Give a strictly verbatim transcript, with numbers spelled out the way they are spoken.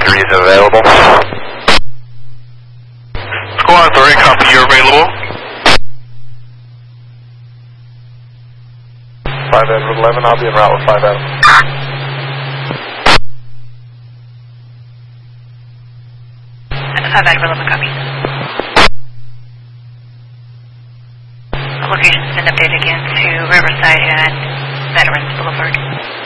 three is available. Squad three, copy, you're available. five Edward eleven, I'll be en route with five Edward. five Edward eleven, copy. The location's been updated again to Riverside and Veterans Boulevard.